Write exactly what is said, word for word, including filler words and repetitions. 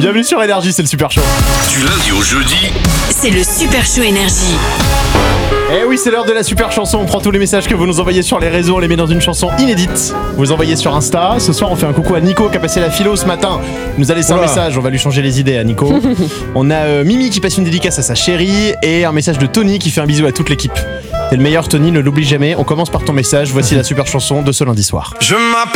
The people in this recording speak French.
Bienvenue sur Énergie, c'est le Super Show. Du lundi au jeudi, c'est le Super Show Énergie. Eh oui, c'est l'heure de la super chanson. On prend tous les messages que vous nous envoyez sur les réseaux, on les met dans une chanson inédite. Vous les envoyez sur Insta. Ce soir, on fait un coucou à Nico qui a passé la philo ce matin. Il nous a laissé Oula. un message, on va lui changer les idées à Nico. On a euh, Mimi qui passe une dédicace à sa chérie et un message de Tony qui fait un bisou à toute l'équipe. T'es le meilleur, Tony, ne l'oublie jamais. On commence par ton message. Voici la super chanson de ce lundi soir. je m'appelle